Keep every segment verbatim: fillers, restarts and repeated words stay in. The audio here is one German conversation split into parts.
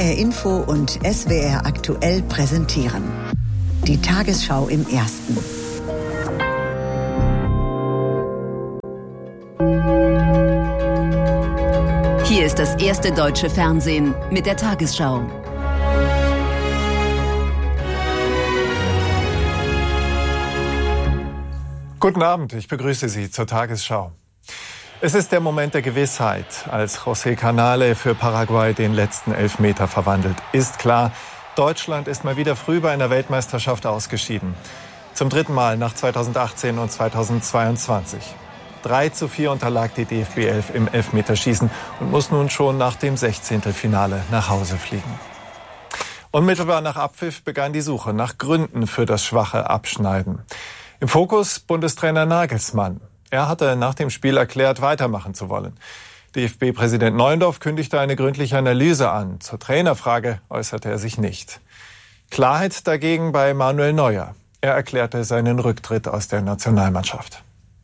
R Info und S W R aktuell präsentieren. Die Tagesschau im Ersten. Hier ist das erste deutsche Fernsehen mit der Tagesschau. Guten Abend, ich begrüße Sie zur Tagesschau. Es ist der Moment der Gewissheit, als José Canale für Paraguay den letzten Elfmeter verwandelt. Ist klar, Deutschland ist mal wieder früh bei einer Weltmeisterschaft ausgeschieden. Zum dritten Mal nach zweitausendachtzehn und zweitausendzweiundzwanzig. drei zu vier unterlag die D F B elf im Elfmeterschießen und muss nun schon nach dem Sechzehntelfinale nach Hause fliegen. Unmittelbar nach Abpfiff begann die Suche nach Gründen für das schwache Abschneiden. Im Fokus Bundestrainer Nagelsmann. Er hatte nach dem Spiel erklärt, weitermachen zu wollen. D F B-Präsident Neuendorf kündigte eine gründliche Analyse an. Zur Trainerfrage äußerte er sich nicht. Klarheit dagegen bei Manuel Neuer. Er erklärte seinen Rücktritt aus der Nationalmannschaft.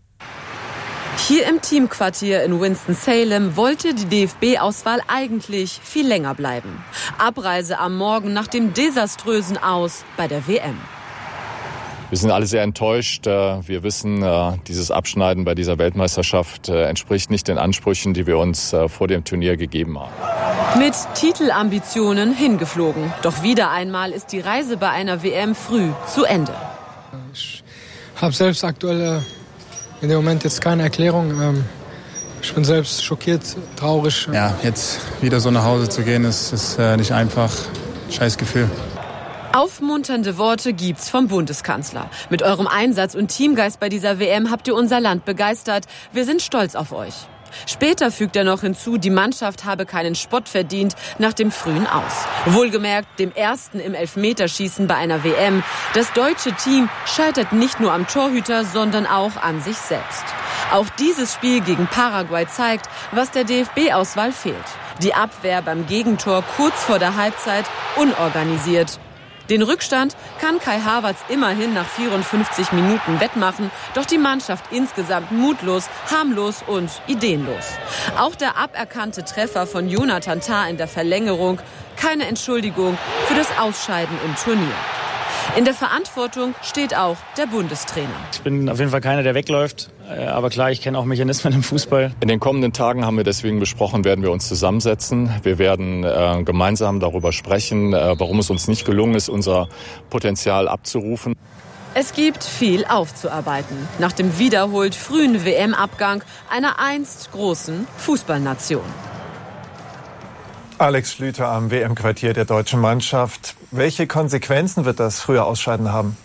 Hier im Teamquartier in Winston-Salem wollte die D F B-Auswahl eigentlich viel länger bleiben. Abreise am Morgen nach dem desaströsen Aus bei der W M. Wir sind alle sehr enttäuscht. Wir wissen, dieses Abschneiden bei dieser Weltmeisterschaft entspricht nicht den Ansprüchen, die wir uns vor dem Turnier gegeben haben. Mit Titelambitionen hingeflogen. Doch wieder einmal ist die Reise bei einer W M früh zu Ende. Ich habe selbst aktuell in dem Moment jetzt keine Erklärung. Ich bin selbst schockiert, traurig. Ja, jetzt wieder so nach Hause zu gehen, ist, ist nicht einfach. Scheiß Gefühl. Aufmunternde Worte gibt's vom Bundeskanzler. Mit eurem Einsatz und Teamgeist bei dieser W M habt ihr unser Land begeistert. Wir sind stolz auf euch. Später fügt er noch hinzu, die Mannschaft habe keinen Spott verdient nach dem frühen Aus. Wohlgemerkt dem ersten im Elfmeterschießen bei einer W M. Das deutsche Team scheitert nicht nur am Torhüter, sondern auch an sich selbst. Auch dieses Spiel gegen Paraguay zeigt, was der D F B-Auswahl fehlt. Die Abwehr beim Gegentor kurz vor der Halbzeit unorganisiert. Den Rückstand kann Kai Havertz immerhin nach vierundfünfzig Minuten wettmachen, doch die Mannschaft insgesamt mutlos, harmlos und ideenlos. Auch der aberkannte Treffer von Jonathan Tah in der Verlängerung, keine Entschuldigung für das Ausscheiden im Turnier. In der Verantwortung steht auch der Bundestrainer. Ich bin auf jeden Fall keiner, der wegläuft. Aber klar, ich kenne auch Mechanismen im Fußball. In den kommenden Tagen haben wir deswegen besprochen, werden wir uns zusammensetzen. Wir werden äh, gemeinsam darüber sprechen, äh, warum es uns nicht gelungen ist, unser Potenzial abzurufen. Es gibt viel aufzuarbeiten. Nach dem wiederholt frühen W M-Abgang einer einst großen Fußballnation. Alex Schlüter am W M-Quartier der deutschen Mannschaft. Welche Konsequenzen wird das frühe Ausscheiden haben?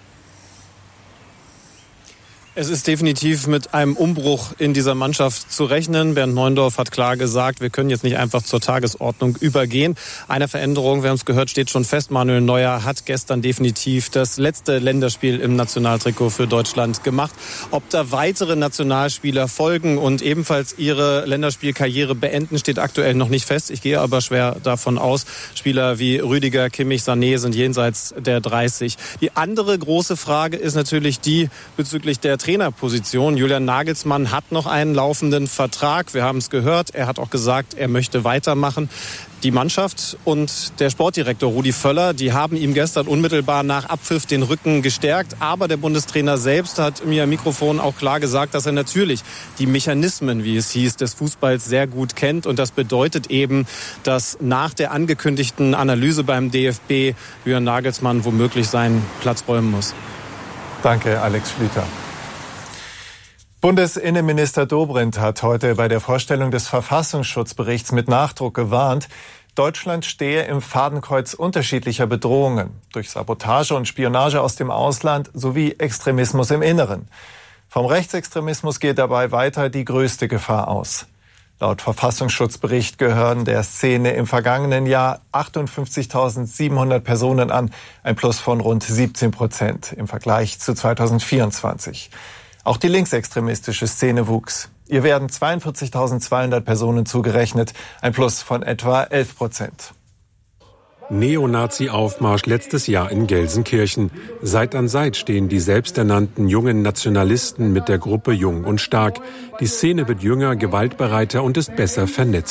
Es ist definitiv mit einem Umbruch in dieser Mannschaft zu rechnen. Bernd Neuendorf hat klar gesagt, wir können jetzt nicht einfach zur Tagesordnung übergehen. Eine Veränderung, wir haben es gehört, steht schon fest. Manuel Neuer hat gestern definitiv das letzte Länderspiel im Nationaltrikot für Deutschland gemacht. Ob da weitere Nationalspieler folgen und ebenfalls ihre Länderspielkarriere beenden, steht aktuell noch nicht fest. Ich gehe aber schwer davon aus. Spieler wie Rüdiger, Kimmich, Sané sind jenseits der dreißig. Die andere große Frage ist natürlich die bezüglich der Trainerposition. Julian Nagelsmann hat noch einen laufenden Vertrag. Wir haben es gehört. Er hat auch gesagt, er möchte weitermachen. Die Mannschaft und der Sportdirektor Rudi Völler, die haben ihm gestern unmittelbar nach Abpfiff den Rücken gestärkt. Aber der Bundestrainer selbst hat mir am Mikrofon auch klar gesagt, dass er natürlich die Mechanismen, wie es hieß, des Fußballs sehr gut kennt. Und das bedeutet eben, dass nach der angekündigten Analyse beim D F B Julian Nagelsmann womöglich seinen Platz räumen muss. Danke, Alex Schlüter. Bundesinnenminister Dobrindt hat heute bei der Vorstellung des Verfassungsschutzberichts mit Nachdruck gewarnt, Deutschland stehe im Fadenkreuz unterschiedlicher Bedrohungen durch Sabotage und Spionage aus dem Ausland sowie Extremismus im Inneren. Vom Rechtsextremismus geht dabei weiter die größte Gefahr aus. Laut Verfassungsschutzbericht gehören der Szene im vergangenen Jahr achtundfünfzigtausendsiebenhundert Personen an, ein Plus von rund siebzehn Prozent im Vergleich zu zweitausendvierundzwanzig. Auch die linksextremistische Szene wuchs. Ihr werden zweiundvierzigtausendzweihundert Personen zugerechnet, ein Plus von etwa elf Prozent. Neonazi-Aufmarsch letztes Jahr in Gelsenkirchen. Seit an Seit stehen die selbsternannten jungen Nationalisten mit der Gruppe Jung und Stark. Die Szene wird jünger, gewaltbereiter und ist besser vernetzt.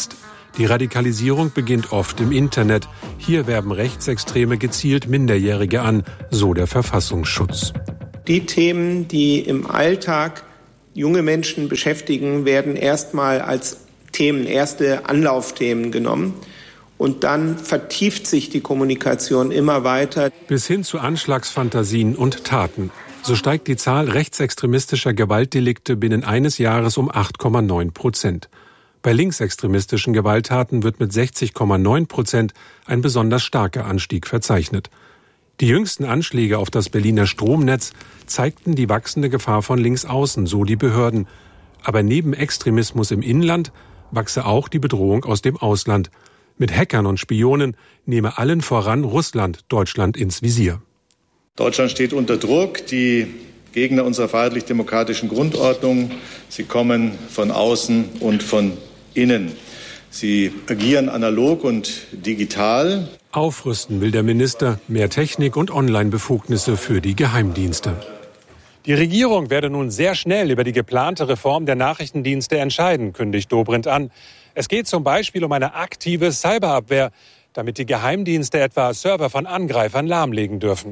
Die Radikalisierung beginnt oft im Internet. Hier werben Rechtsextreme gezielt Minderjährige an, so der Verfassungsschutz. Die Themen, die im Alltag junge Menschen beschäftigen, werden erstmal als Themen, erste Anlaufthemen genommen. Und dann vertieft sich die Kommunikation immer weiter. Bis hin zu Anschlagsfantasien und Taten. So steigt die Zahl rechtsextremistischer Gewaltdelikte binnen eines Jahres um acht Komma neun Prozent. Bei linksextremistischen Gewalttaten wird mit sechzig Komma neun Prozent ein besonders starker Anstieg verzeichnet. Die jüngsten Anschläge auf das Berliner Stromnetz zeigten die wachsende Gefahr von links außen, so die Behörden. Aber neben Extremismus im Inland wachse auch die Bedrohung aus dem Ausland. Mit Hackern und Spionen nehme allen voran Russland Deutschland ins Visier. Deutschland steht unter Druck. Die Gegner unserer freiheitlich-demokratischen Grundordnung, sie kommen von außen und von innen. Sie agieren analog und digital. Aufrüsten will der Minister, mehr Technik und Online-Befugnisse für die Geheimdienste. Die Regierung werde nun sehr schnell über die geplante Reform der Nachrichtendienste entscheiden, kündigt Dobrindt an. Es geht zum Beispiel um eine aktive Cyberabwehr, damit die Geheimdienste etwa Server von Angreifern lahmlegen dürfen.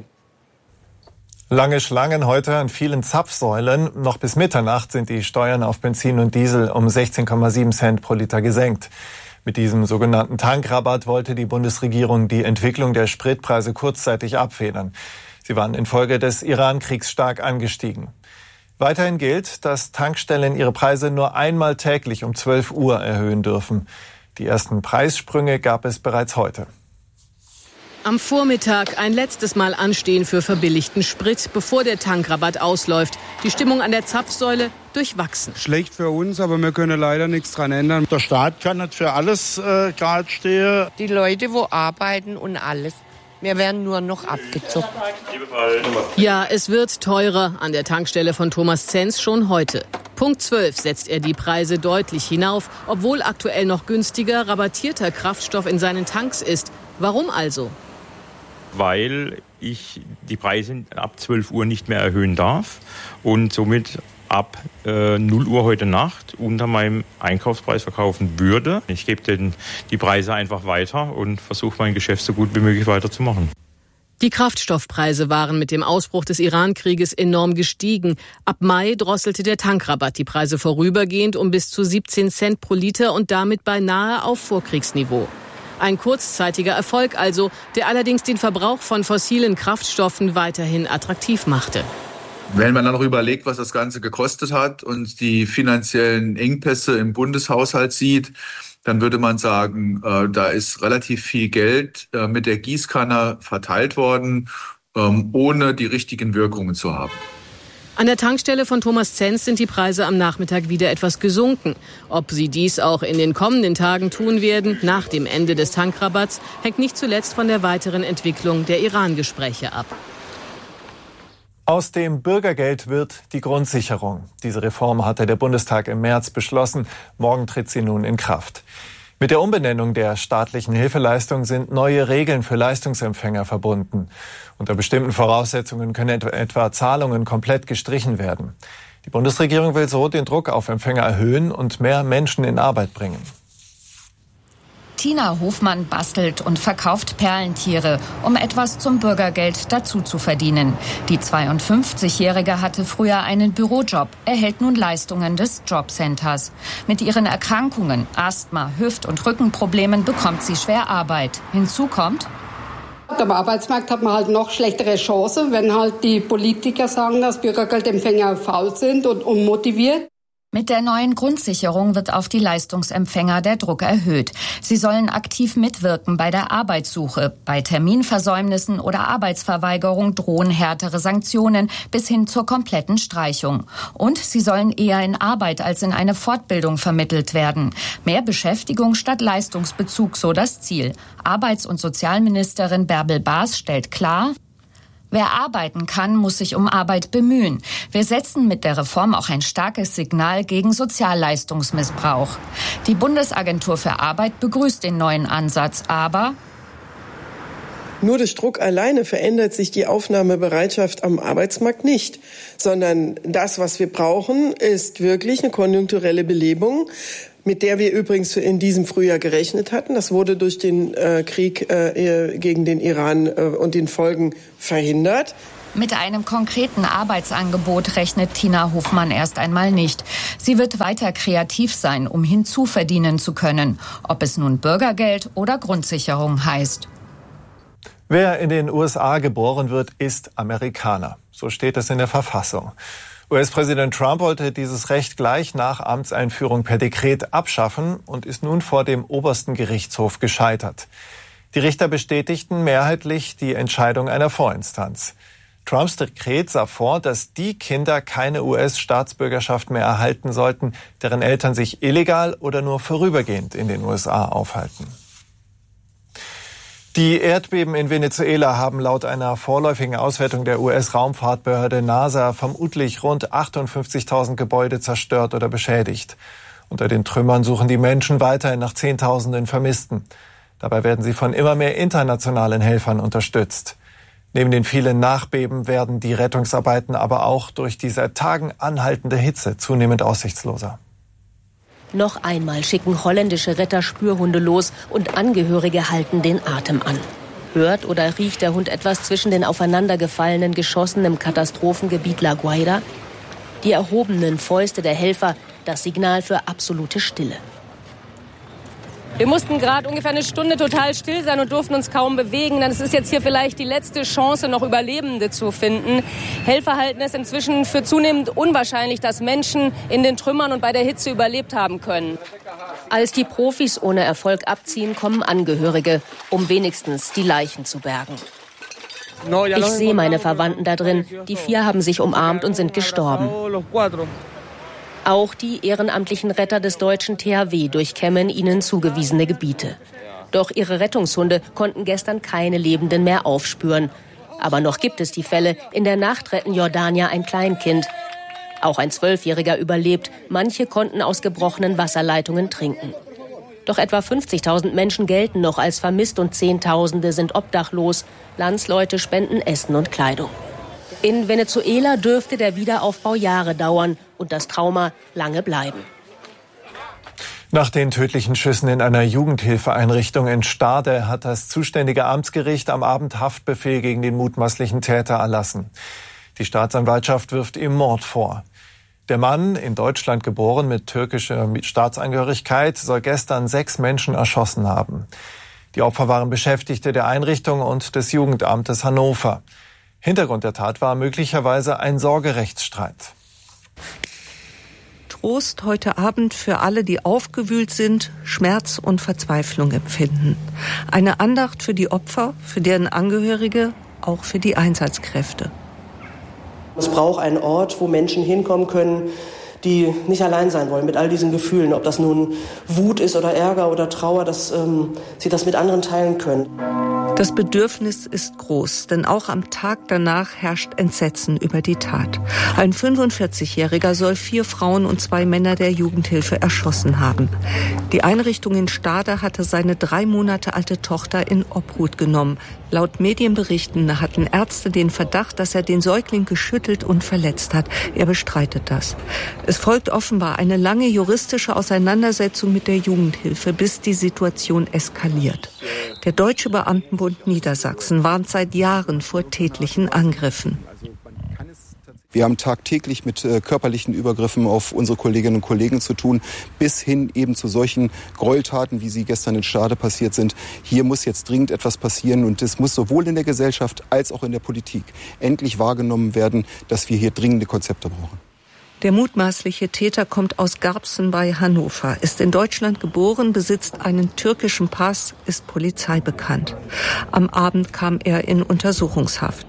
Lange Schlangen heute an vielen Zapfsäulen. Noch bis Mitternacht sind die Steuern auf Benzin und Diesel um sechzehn Komma sieben Cent pro Liter gesenkt. Mit diesem sogenannten Tankrabatt wollte die Bundesregierung die Entwicklung der Spritpreise kurzzeitig abfedern. Sie waren infolge des Iran-Kriegs stark angestiegen. Weiterhin gilt, dass Tankstellen ihre Preise nur einmal täglich um zwölf Uhr erhöhen dürfen. Die ersten Preissprünge gab es bereits heute. Am Vormittag ein letztes Mal anstehen für verbilligten Sprit, bevor der Tankrabatt ausläuft. Die Stimmung an der Zapfsäule durchwachsen. Schlecht für uns, aber wir können leider nichts dran ändern. Der Staat kann nicht für alles äh, gerade stehen. Die Leute, wo arbeiten und alles. Wir werden nur noch abgezockt. Ja, es wird teurer an der Tankstelle von Thomas Zenz schon heute. Punkt zwölf setzt er die Preise deutlich hinauf, obwohl aktuell noch günstiger, rabattierter Kraftstoff in seinen Tanks ist. Warum also? Weil ich die Preise ab zwölf Uhr nicht mehr erhöhen darf und somit ab äh, null Uhr heute Nacht unter meinem Einkaufspreis verkaufen würde. Ich gebe den, die Preise einfach weiter und versuche mein Geschäft so gut wie möglich weiterzumachen. Die Kraftstoffpreise waren mit dem Ausbruch des Iran-Krieges enorm gestiegen. Ab Mai drosselte der Tankrabatt die Preise vorübergehend um bis zu siebzehn Cent pro Liter und damit beinahe auf Vorkriegsniveau. Ein kurzzeitiger Erfolg also, der allerdings den Verbrauch von fossilen Kraftstoffen weiterhin attraktiv machte. Wenn man dann noch überlegt, was das Ganze gekostet hat und die finanziellen Engpässe im Bundeshaushalt sieht, dann würde man sagen, äh, da ist relativ viel Geld äh, mit der Gießkanne verteilt worden, ähm, ohne die richtigen Wirkungen zu haben. An der Tankstelle von Thomas Zenz sind die Preise am Nachmittag wieder etwas gesunken. Ob sie dies auch in den kommenden Tagen tun werden, nach dem Ende des Tankrabatts, hängt nicht zuletzt von der weiteren Entwicklung der Iran-Gespräche ab. Aus dem Bürgergeld wird die Grundsicherung. Diese Reform hatte der Bundestag im März beschlossen. Morgen tritt sie nun in Kraft. Mit der Umbenennung der staatlichen Hilfeleistung sind neue Regeln für Leistungsempfänger verbunden. Unter bestimmten Voraussetzungen können etwa Zahlungen komplett gestrichen werden. Die Bundesregierung will so den Druck auf Empfänger erhöhen und mehr Menschen in Arbeit bringen. Tina Hofmann bastelt und verkauft Perlentiere, um etwas zum Bürgergeld dazu zu verdienen. Die zweiundfünfzigjährige hatte früher einen Bürojob, erhält nun Leistungen des Jobcenters. Mit ihren Erkrankungen, Asthma, Hüft- und Rückenproblemen bekommt sie schwer Arbeit. Hinzu kommt: Am Arbeitsmarkt hat man halt noch schlechtere Chancen, wenn halt die Politiker sagen, dass Bürgergeldempfänger faul sind und unmotiviert. Mit der neuen Grundsicherung wird auf die Leistungsempfänger der Druck erhöht. Sie sollen aktiv mitwirken bei der Arbeitssuche. Bei Terminversäumnissen oder Arbeitsverweigerung drohen härtere Sanktionen bis hin zur kompletten Streichung. Und sie sollen eher in Arbeit als in eine Fortbildung vermittelt werden. Mehr Beschäftigung statt Leistungsbezug, so das Ziel. Arbeits- und Sozialministerin Bärbel Baas stellt klar: Wer arbeiten kann, muss sich um Arbeit bemühen. Wir setzen mit der Reform auch ein starkes Signal gegen Sozialleistungsmissbrauch. Die Bundesagentur für Arbeit begrüßt den neuen Ansatz, aber nur durch Druck alleine verändert sich die Aufnahmebereitschaft am Arbeitsmarkt nicht, sondern das, was wir brauchen, ist wirklich eine konjunkturelle Belebung. mit der wir übrigens in diesem Frühjahr gerechnet hatten. Das wurde durch den äh, Krieg äh, gegen den Iran äh, und den Folgen verhindert. Mit einem konkreten Arbeitsangebot rechnet Tina Hofmann erst einmal nicht. Sie wird weiter kreativ sein, um hinzuverdienen zu können, ob es nun Bürgergeld oder Grundsicherung heißt. Wer in den U S A geboren wird, ist Amerikaner. So steht es in der Verfassung. U S-Präsident Trump wollte dieses Recht gleich nach Amtseinführung per Dekret abschaffen und ist nun vor dem obersten Gerichtshof gescheitert. Die Richter bestätigten mehrheitlich die Entscheidung einer Vorinstanz. Trumps Dekret sah vor, dass die Kinder keine U S-Staatsbürgerschaft mehr erhalten sollten, deren Eltern sich illegal oder nur vorübergehend in den U S A aufhalten. Die Erdbeben in Venezuela haben laut einer vorläufigen Auswertung der U S-Raumfahrtbehörde NASA vermutlich rund achtundfünfzigtausend Gebäude zerstört oder beschädigt. Unter den Trümmern suchen die Menschen weiterhin nach Zehntausenden Vermissten. Dabei werden sie von immer mehr internationalen Helfern unterstützt. Neben den vielen Nachbeben werden die Rettungsarbeiten aber auch durch die seit Tagen anhaltende Hitze zunehmend aussichtsloser. Noch einmal schicken holländische Retter Spürhunde los und Angehörige halten den Atem an. Hört oder riecht der Hund etwas zwischen den aufeinandergefallenen Geschossen im Katastrophengebiet La Guaira? Die erhobenen Fäuste der Helfer, das Signal für absolute Stille. Wir mussten gerade ungefähr eine Stunde total still sein und durften uns kaum bewegen. Denn es ist jetzt hier vielleicht die letzte Chance, noch Überlebende zu finden. Helfer halten es inzwischen für zunehmend unwahrscheinlich, dass Menschen in den Trümmern und bei der Hitze überlebt haben können. Als die Profis ohne Erfolg abziehen, kommen Angehörige, um wenigstens die Leichen zu bergen. Ich sehe meine Verwandten da drin. Die vier haben sich umarmt und sind gestorben. Auch die ehrenamtlichen Retter des deutschen T H W durchkämmen ihnen zugewiesene Gebiete. Doch ihre Rettungshunde konnten gestern keine Lebenden mehr aufspüren. Aber noch gibt es die Fälle. In der Nacht retten Jordanier ein Kleinkind. Auch ein Zwölfjähriger überlebt. Manche konnten aus gebrochenen Wasserleitungen trinken. Doch etwa fünfzigtausend Menschen gelten noch als vermisst und Zehntausende sind obdachlos. Landsleute spenden Essen und Kleidung. In Venezuela dürfte der Wiederaufbau Jahre dauern und das Trauma lange bleiben. Nach den tödlichen Schüssen in einer Jugendhilfeeinrichtung in Stade hat das zuständige Amtsgericht am Abend Haftbefehl gegen den mutmaßlichen Täter erlassen. Die Staatsanwaltschaft wirft ihm Mord vor. Der Mann, in Deutschland geboren mit türkischer Staatsangehörigkeit, soll gestern sechs Menschen erschossen haben. Die Opfer waren Beschäftigte der Einrichtung und des Jugendamtes Hannover. Hintergrund der Tat war möglicherweise ein Sorgerechtsstreit. Trost heute Abend für alle, die aufgewühlt sind, Schmerz und Verzweiflung empfinden. Eine Andacht für die Opfer, für deren Angehörige, auch für die Einsatzkräfte. Es braucht einen Ort, wo Menschen hinkommen können, die nicht allein sein wollen mit all diesen Gefühlen. Ob das nun Wut ist oder Ärger oder Trauer, dass ähm, sie das mit anderen teilen können. Das Bedürfnis ist groß, denn auch am Tag danach herrscht Entsetzen über die Tat. Ein fünfundvierzigjähriger soll vier Frauen und zwei Männer der Jugendhilfe erschossen haben. Die Einrichtung in Stade hatte seine drei Monate alte Tochter in Obhut genommen. Laut Medienberichten hatten Ärzte den Verdacht, dass er den Säugling geschüttelt und verletzt hat. Er bestreitet das. Es folgt offenbar eine lange juristische Auseinandersetzung mit der Jugendhilfe, bis die Situation eskaliert. Der Deutsche Beamtenbund Niedersachsen warnt seit Jahren vor tätlichen Angriffen. Wir haben tagtäglich mit äh, körperlichen Übergriffen auf unsere Kolleginnen und Kollegen zu tun, bis hin eben zu solchen Gräueltaten, wie sie gestern in Stade passiert sind. Hier muss jetzt dringend etwas passieren und es muss sowohl in der Gesellschaft als auch in der Politik endlich wahrgenommen werden, dass wir hier dringende Konzepte brauchen. Der mutmaßliche Täter kommt aus Garbsen bei Hannover, ist in Deutschland geboren, besitzt einen türkischen Pass, ist Polizei bekannt. Am Abend kam er in Untersuchungshaft.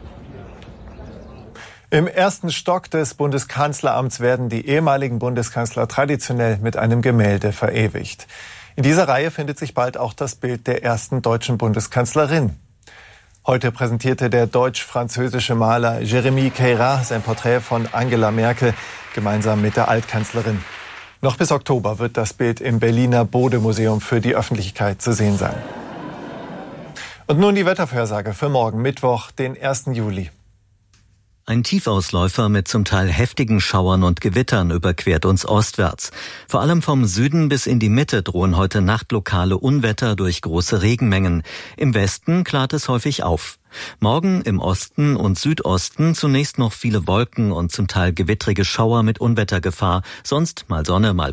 Im ersten Stock des Bundeskanzleramts werden die ehemaligen Bundeskanzler traditionell mit einem Gemälde verewigt. In dieser Reihe findet sich bald auch das Bild der ersten deutschen Bundeskanzlerin. Heute präsentierte der deutsch-französische Maler Jérémy Queyras sein Porträt von Angela Merkel gemeinsam mit der Altkanzlerin. Noch bis Oktober wird das Bild im Berliner Bode-Museum für die Öffentlichkeit zu sehen sein. Und nun die Wettervorhersage für morgen Mittwoch, den ersten Juli. Ein Tiefausläufer mit zum Teil heftigen Schauern und Gewittern überquert uns ostwärts. Vor allem vom Süden bis in die Mitte drohen heute Nacht lokale Unwetter durch große Regenmengen. Im Westen klart es häufig auf. Morgen im Osten und Südosten zunächst noch viele Wolken und zum Teil gewittrige Schauer mit Unwettergefahr. Sonst mal Sonne, mal